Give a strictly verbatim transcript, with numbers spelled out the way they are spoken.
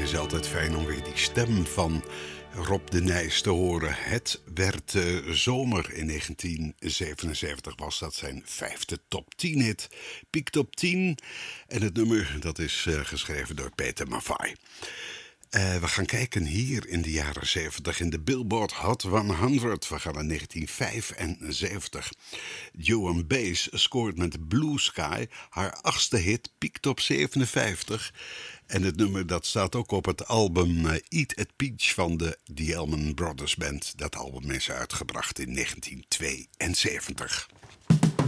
is altijd fijn om weer die stem van Rob de Nijs te horen. Het werd uh, zomer in negentien zevenenzeventig, was dat zijn vijfde top tien hit. Piek top tien. En het nummer dat is uh, geschreven door Peter Maffay. Uh, we gaan kijken hier in de jaren zeventig in de Billboard Hot honderd. We gaan naar negentien vijfenzeventig. Joan Baez scoort met Blue Sky haar achtste hit, piekt op zevenenvijftig. En het nummer dat staat ook op het album uh, Eat at Peach van de The Allman Brothers Band. Dat album is uitgebracht in negentien tweeënzeventig.